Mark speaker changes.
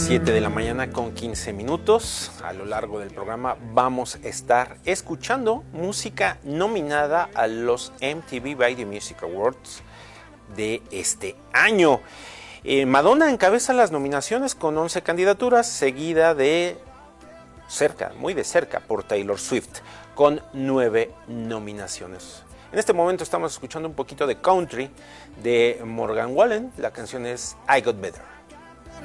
Speaker 1: 7 de la mañana con 15 minutos. A lo largo del programa vamos a estar escuchando música nominada a los MTV Video Music Awards de este año. Madonna encabeza las nominaciones con 11 candidaturas, seguida de cerca, muy de cerca, por Taylor Swift, con 9 nominaciones. En este momento estamos escuchando un poquito de country de Morgan Wallen. La canción es I Got Better.